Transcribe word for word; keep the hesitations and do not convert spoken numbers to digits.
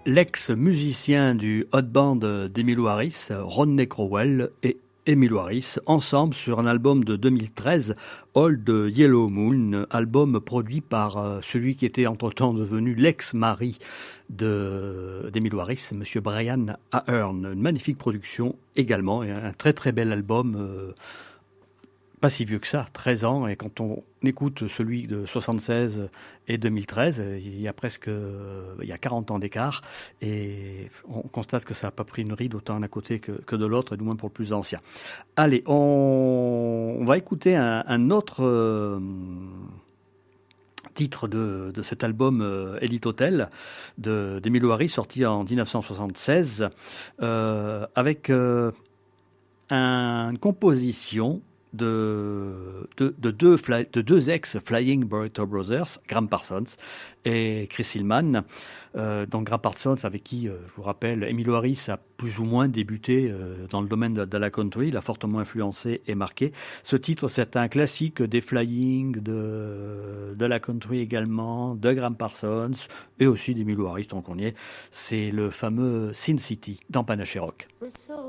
l'ex-musicien du hot band d'Emmylou Harris, Rodney Crowell et Emmylou Harris, ensemble sur un album de deux mille treize, Old Yellow Moon, album produit par celui qui était entre-temps devenu l'ex-mari de, d'Emmylou Harris, Monsieur Brian Aherne. Une magnifique production également, et un très très bel album, euh, pas si vieux que ça, treize ans, et quand on écoute celui de soixante-seize et deux mille treize, il y a presque il y a quarante ans d'écart, et on constate que ça n'a pas pris une ride autant d'un côté que, que de l'autre, et du moins pour le plus ancien. Allez, on, on va écouter un, un autre euh, titre de, de cet album euh, Elite Hotel de, d'Emmylou Harris, sorti en dix-neuf cent soixante-seize, euh, avec euh, un, une composition De, de, de, deux fly, de deux ex-Flying Burrito Brothers, Graham Parsons et Chris Hillman. Euh, donc Graham Parsons, avec qui, euh, je vous rappelle, Emmylou Harris a plus ou moins débuté euh, dans le domaine de, de la country, il a fortement influencé et marqué. Ce titre, c'est un classique des Flying, de, de la country également, de Graham Parsons et aussi d'Emmylou Harris, tant qu'on y est. C'est le fameux Sin City dans Panache Rock.